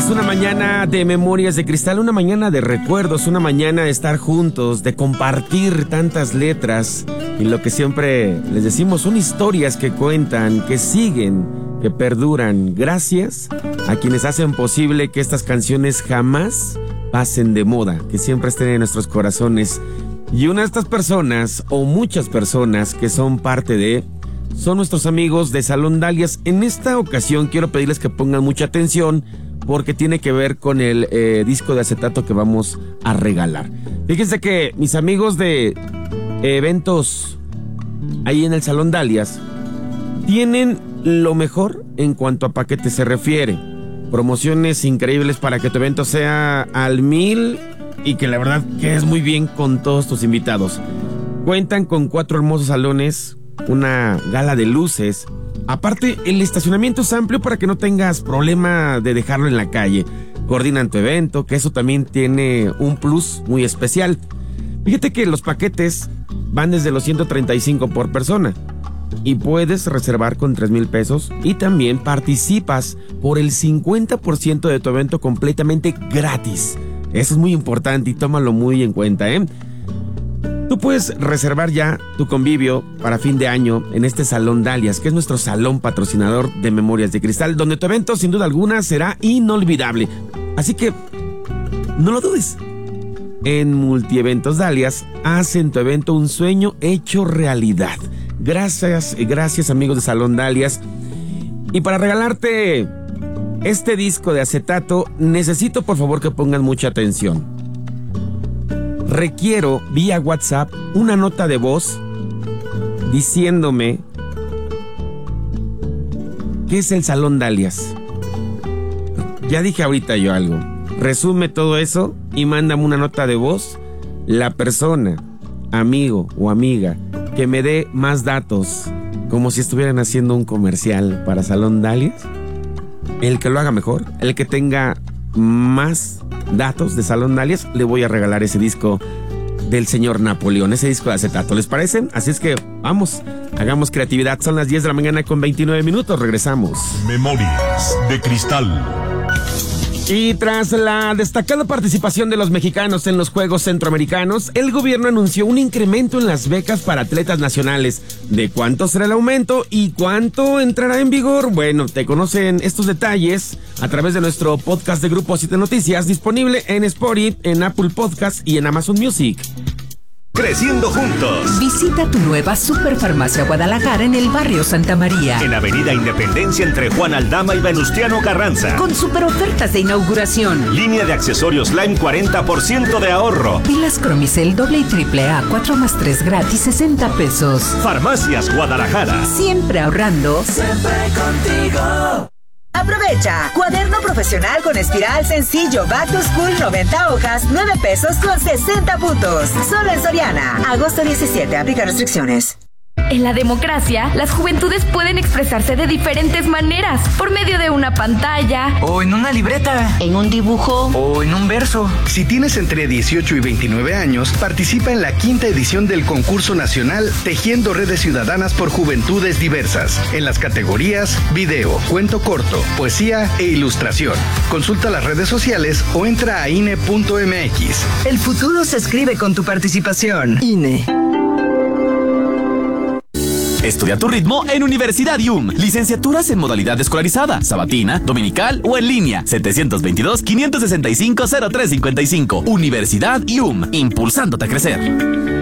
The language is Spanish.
una mañana de Memorias de Cristal, una mañana de recuerdos, una mañana de estar juntos, de compartir tantas letras y lo que siempre les decimos, son historias que cuentan, que siguen, que perduran. Gracias a quienes hacen posible que estas canciones jamás pasen de moda, que siempre estén en nuestros corazones. Y una de estas personas, o muchas personas que son parte de, son nuestros amigos de Salón Dalias. En esta ocasión quiero pedirles que pongan mucha atención porque tiene que ver con el disco de acetato que vamos a regalar. Fíjense que mis amigos de eventos ahí en el Salón Dalias tienen lo mejor en cuanto a paquetes se refiere. Promociones increíbles para que tu evento sea al 1000 y que la verdad quedes muy bien con todos tus invitados. Cuentan con 4 hermosos salones, una gala de luces. Aparte, el estacionamiento es amplio para que no tengas problema de dejarlo en la calle. Coordinan tu evento, que eso también tiene un plus muy especial. Fíjate que los paquetes van desde los 135 por persona y puedes reservar con 3,000 pesos y también participas por el 50% de tu evento completamente gratis. Eso es muy importante y tómalo muy en cuenta, ¿eh? Tú puedes reservar ya tu convivio para fin de año en este Salón Dalias, que es nuestro salón patrocinador de Memorias de Cristal, donde tu evento sin duda alguna será inolvidable. Así que no lo dudes. En Multieventos Dalias hacen tu evento un sueño hecho realidad. Gracias amigos de Salón Dalias. Y para regalarte este disco de acetato, necesito por favor que pongan mucha atención. Requiero vía WhatsApp una nota de voz diciéndome qué es el Salón Dalias. Ya dije ahorita yo algo. Resume todo eso y mándame una nota de voz. La persona, amigo o amiga que me dé más datos, como si estuvieran haciendo un comercial para Salón Dalias, el que lo haga mejor, el que tenga más datos de Salón Dalias, le voy a regalar ese disco del señor Napoleón, ese disco de acetato. ¿Les parece? Así es que vamos, hagamos creatividad. Son las 10 de la mañana con 29 minutos. Regresamos. Memorias de Cristal. Y tras la destacada participación de los mexicanos en los Juegos Centroamericanos, el gobierno anunció un incremento en las becas para atletas nacionales. ¿De cuánto será el aumento y cuánto entrará en vigor? Bueno, te conocen estos detalles a través de nuestro podcast de Grupo 7 Noticias, disponible en Spotify, en Apple Podcast y en Amazon Music. Creciendo juntos. Visita tu nueva Superfarmacia Guadalajara en el barrio Santa María. En Avenida Independencia entre Juan Aldama y Venustiano Carranza. Con super ofertas de inauguración. Línea de accesorios Lime 40% de ahorro. Pilas Cromicel doble y triple A 4+3 gratis 60 pesos. Farmacias Guadalajara. Siempre ahorrando. Siempre contigo. Aprovecha, cuaderno profesional con espiral sencillo Back to School 90 hojas, 9 pesos con 60 puntos. Solo en Soriana. Agosto 17, aplica restricciones. En la democracia, las juventudes pueden expresarse de diferentes maneras, por medio de una pantalla, o en una libreta, en un dibujo, o en un verso. Si tienes entre 18 y 29 años, participa en la 5ª edición del concurso nacional Tejiendo Redes Ciudadanas por Juventudes Diversas, en las categorías video, cuento corto, poesía e ilustración. Consulta las redes sociales o entra a INE.mx. El futuro se escribe con tu participación. INE. Estudia tu ritmo en Universidad IUM. Licenciaturas en modalidad escolarizada, sabatina, dominical o en línea. 722-565-0355. Universidad IUM, impulsándote a crecer.